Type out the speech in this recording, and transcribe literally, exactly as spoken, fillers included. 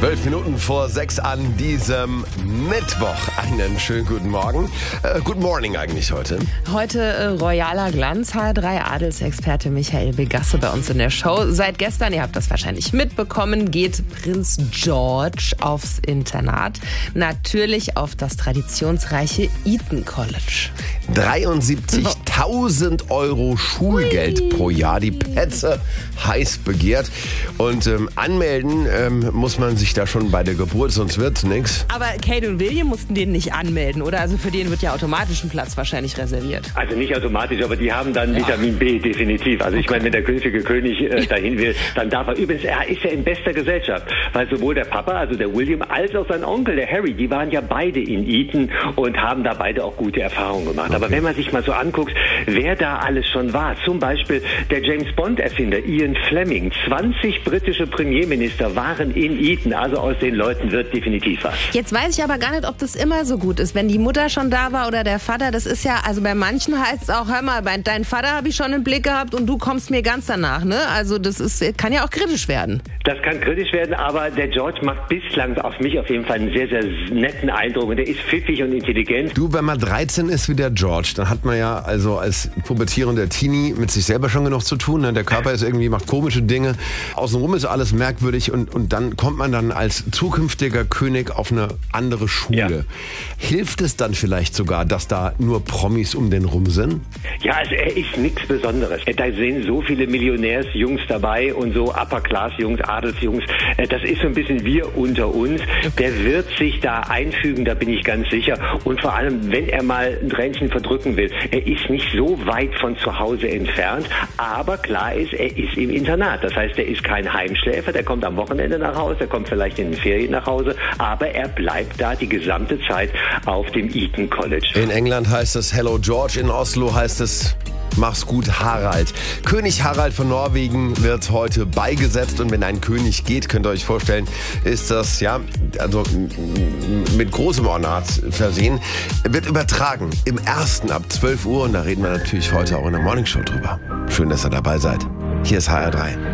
Zwölf Minuten vor sechs an diesem Mittwoch. Einen schönen guten Morgen. Äh, good morning eigentlich heute. Heute äh, royaler Glanz. H drei Adelsexperte Michael Begasse bei uns in der Show. Seit gestern, ihr habt das wahrscheinlich mitbekommen, geht Prinz George aufs Internat. Natürlich auf das traditionsreiche Eton College. dreiundsiebzigtausend Euro Schulgeld Ui. pro Jahr. Die Petze heiß begehrt. Und ähm, anmelden ähm, muss man sich da schon bei der Geburt, sonst wird's nix. Aber Kate und William mussten den nicht anmelden, oder? Also für den wird ja automatisch ein Platz wahrscheinlich reserviert. Also nicht automatisch, aber die haben dann ja. Vitamin B, definitiv. Also okay. ich meine, wenn der künftige König äh, dahin will, dann darf er. Übrigens, er ist ja in bester Gesellschaft. Weil sowohl der Papa, also der William, als auch sein Onkel, der Harry, die waren ja beide in Eton und haben da beide auch gute Erfahrungen gemacht. Okay. Aber wenn man sich mal so anguckt, wer da alles schon war, zum Beispiel der James-Bond-Erfinder Ian Fleming, zwanzig britische Premierminister waren in Eton, also aus den Leuten wird definitiv was. Jetzt weiß ich aber gar nicht, ob das immer so gut ist, wenn die Mutter schon da war oder der Vater. Das ist ja, also bei manchen heißt es auch, hör mal, bei deinen Vater habe ich schon im Blick gehabt und du kommst mir ganz danach, ne? Also das ist, kann ja auch kritisch werden. Das kann kritisch werden, aber der George macht bislang auf mich auf jeden Fall einen sehr, sehr netten Eindruck und der ist pfiffig und intelligent. Du, wenn man dreizehn ist wie der George, dann hat man ja also als pubertierender Teenie mit sich selber schon genug zu tun. Ne? Der Körper ist irgendwie, macht komische Dinge. Außenrum ist alles merkwürdig und, und dann kommt man dann als zukünftiger König auf eine andere Schule. Ja. Hilft es dann vielleicht sogar, dass da nur Promis um den rum sind? Ja, also er ist nichts Besonderes. Da sind so viele Millionärsjungs dabei und so Upper-Class-Jungs, Adelsjungs. Das ist so ein bisschen wir unter uns. Der wird sich da einfügen, da bin ich ganz sicher. Und vor allem, wenn er mal ein Tränchen verdrücken will, er ist nicht so weit von zu Hause entfernt. Aber klar ist, er ist im Internat. Das heißt, er ist kein Heimschläfer, der kommt am Wochenende nach Hause, der kommt vielleicht in den Ferien nach Hause, aber er bleibt da die gesamte Zeit auf dem Eton College. In England heißt es Hello George, in Oslo heißt es Mach's gut, Harald. König Harald von Norwegen wird heute beigesetzt und wenn ein König geht, könnt ihr euch vorstellen, ist das ja also mit großem Ornat versehen. Wird übertragen im ersten ab zwölf Uhr und da reden wir natürlich heute auch in der Morningshow drüber. Schön, dass ihr dabei seid. Hier ist H R drei.